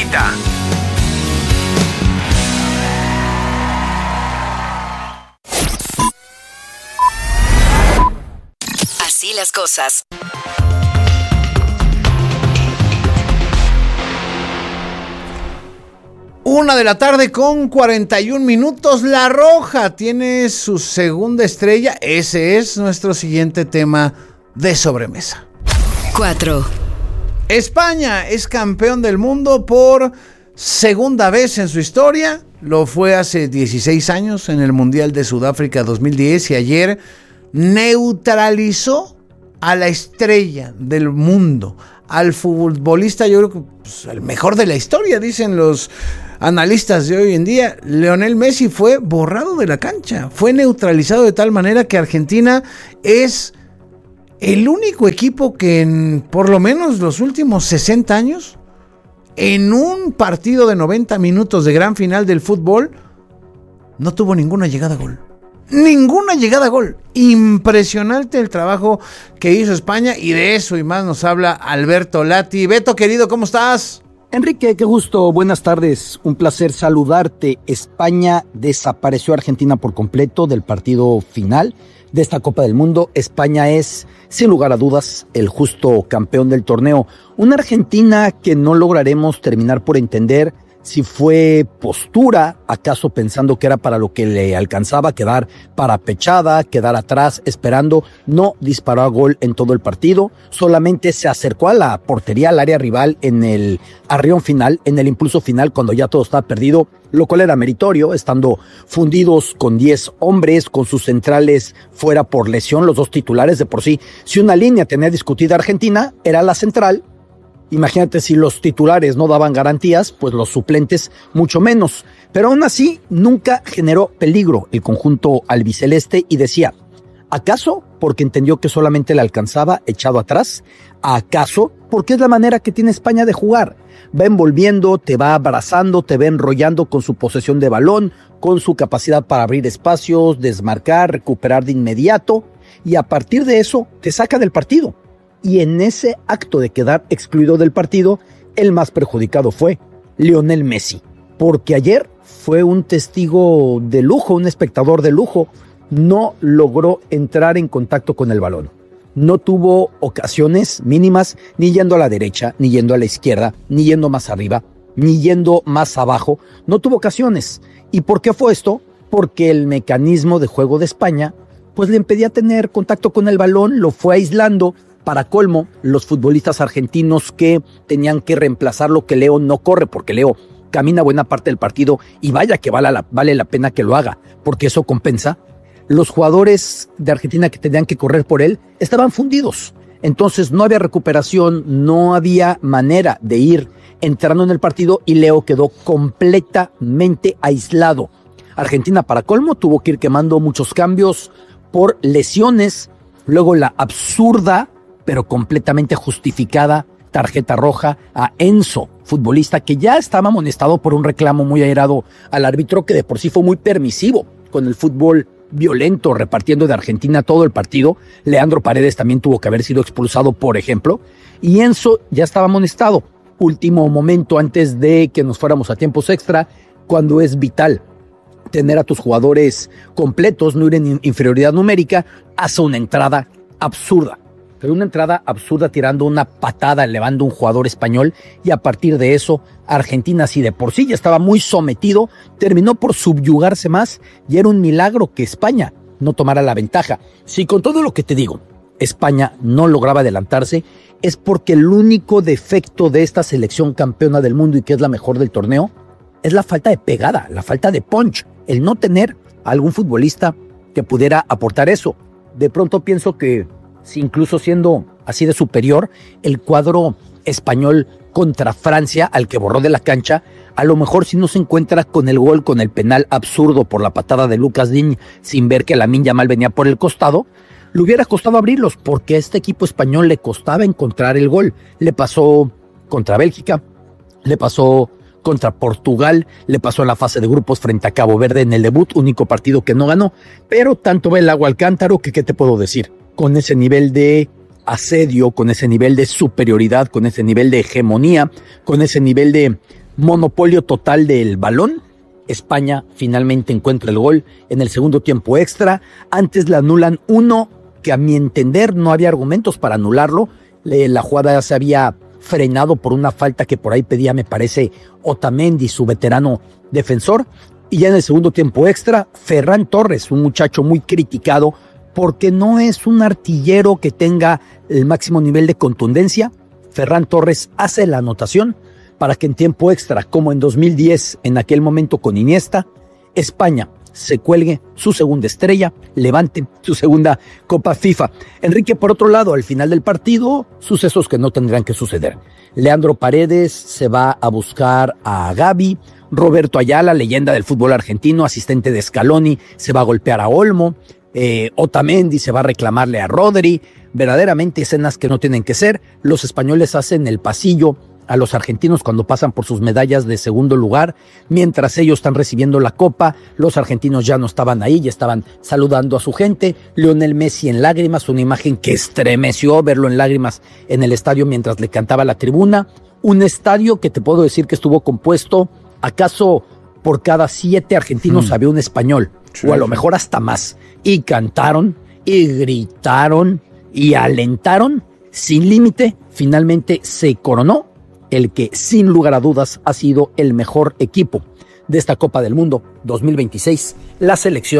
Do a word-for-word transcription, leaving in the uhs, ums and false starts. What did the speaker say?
treinta. Así las cosas. Una de la tarde con cuarenta y un minutos. La Roja tiene su segunda estrella. Ese es nuestro siguiente tema de sobremesa. Cuatro. España es campeón del mundo por segunda vez en su historia. Lo fue hace dieciséis años en el Mundial de Sudáfrica dos mil diez y ayer neutralizó a la estrella del mundo, al futbolista, yo creo que pues, el mejor de la historia, dicen los analistas de hoy en día. Lionel Messi fue borrado de la cancha, fue neutralizado de tal manera que Argentina es el único equipo que en por lo menos los últimos sesenta años, en un partido de noventa minutos de gran final del fútbol, no tuvo ninguna llegada a gol. Ninguna llegada a gol. Impresionante el trabajo que hizo España, y de eso y más nos habla Alberto Lati. Beto, querido, ¿cómo estás? Enrique, qué gusto, buenas tardes, un placer saludarte. España desapareció a Argentina por completo del partido final de esta Copa del Mundo. España es, sin lugar a dudas, el justo campeón del torneo. Una Argentina que no lograremos terminar por entender si fue postura, acaso pensando que era para lo que le alcanzaba, quedar parapechada, quedar atrás esperando. No disparó a gol en todo el partido, solamente se acercó a la portería, al área rival en el arrión final, en el impulso final cuando ya todo estaba perdido, lo cual era meritorio, estando fundidos con diez hombres, con sus centrales fuera por lesión, los dos titulares de por sí. Si una línea tenía discutida Argentina, era la central. Imagínate si los titulares no daban garantías, pues los suplentes mucho menos. Pero aún así, nunca generó peligro el conjunto albiceleste y decía, ¿acaso porque entendió que solamente le alcanzaba echado atrás? ¿Acaso porque es la manera que tiene España de jugar? Va envolviendo, te va abrazando, te va enrollando con su posesión de balón, con su capacidad para abrir espacios, desmarcar, recuperar de inmediato, y a partir de eso te saca del partido. Y en ese acto de quedar excluido del partido, el más perjudicado fue Lionel Messi, porque ayer fue un testigo de lujo, un espectador de lujo. No logró entrar en contacto con el balón. No tuvo ocasiones mínimas, ni yendo a la derecha, ni yendo a la izquierda, ni yendo más arriba, ni yendo más abajo. No tuvo ocasiones. ¿Y por qué fue esto? Porque el mecanismo de juego de España pues le impedía tener contacto con el balón, lo fue aislando. Para colmo, los futbolistas argentinos que tenían que reemplazar lo que Leo no corre, porque Leo camina buena parte del partido y vaya que vale la, vale la pena que lo haga, porque eso compensa. Los jugadores de Argentina que tenían que correr por él estaban fundidos. Entonces no había recuperación, no había manera de ir entrando en el partido y Leo quedó completamente aislado. Argentina, para colmo, tuvo que ir quemando muchos cambios por lesiones, luego la absurda pero completamente justificada tarjeta roja a Enzo, futbolista que ya estaba amonestado por un reclamo muy airado al árbitro, que de por sí fue muy permisivo con el fútbol violento, repartiendo de Argentina todo el partido. Leandro Paredes también tuvo que haber sido expulsado, por ejemplo, y Enzo ya estaba amonestado. Último momento antes de que nos fuéramos a tiempos extra, cuando es vital tener a tus jugadores completos, no ir en inferioridad numérica, hace una entrada absurda. Pero una entrada absurda tirando una patada, elevando un jugador español, y a partir de eso, Argentina, si de por sí ya estaba muy sometido, terminó por subyugarse más, y era un milagro que España no tomara la ventaja. Si con todo lo que te digo, España no lograba adelantarse, es porque el único defecto de esta selección campeona del mundo y que es la mejor del torneo, es la falta de pegada, la falta de punch, el no tener a algún futbolista que pudiera aportar eso. De pronto pienso que, si incluso siendo así de superior, el cuadro español contra Francia, al que borró de la cancha, a lo mejor si no se encuentra con el gol, con el penal absurdo por la patada de Lucas Digne, sin ver que Lamine Yamal venía por el costado, le hubiera costado abrirlos, porque a este equipo español le costaba encontrar el gol. Le pasó contra Bélgica, le pasó contra Portugal, le pasó en la fase de grupos frente a Cabo Verde en el debut, único partido que no ganó, pero tanto va el agua al cántaro que ¿qué te puedo decir? Con ese nivel de asedio, con ese nivel de superioridad, con ese nivel de hegemonía, con ese nivel de monopolio total del balón. España finalmente encuentra el gol en el segundo tiempo extra. Antes le anulan uno que a mi entender no había argumentos para anularlo. La jugada ya se había frenado por una falta que por ahí pedía, me parece, Otamendi, su veterano defensor. Y ya en el segundo tiempo extra, Ferran Torres, un muchacho muy criticado porque no es un artillero que tenga el máximo nivel de contundencia. Ferran Torres hace la anotación para que en tiempo extra, como en dos mil diez, en aquel momento con Iniesta, España se cuelgue su segunda estrella, levante su segunda Copa FIFA. Enrique, por otro lado, al final del partido, sucesos que no tendrán que suceder. Leandro Paredes se va a buscar a Gavi. Roberto Ayala, leyenda del fútbol argentino, asistente de Scaloni, se va a golpear a Olmo. Eh, Otamendi se va a reclamarle a Rodri. Verdaderamente escenas que no tienen que ser. Los españoles hacen el pasillo a los argentinos cuando pasan por sus medallas de segundo lugar, mientras ellos están recibiendo la copa. Los argentinos ya no estaban ahí, ya estaban saludando a su gente. Lionel Messi en lágrimas, una imagen que estremeció verlo en lágrimas en el estadio mientras le cantaba la tribuna. Un estadio que te puedo decir que estuvo compuesto, acaso por cada siete argentinos mm. había un español, sí, o a lo sí. mejor hasta más. Y cantaron, y gritaron, y alentaron sin límite. Finalmente se coronó el que sin lugar a dudas ha sido el mejor equipo de esta Copa del Mundo dos mil veintiséis, la selección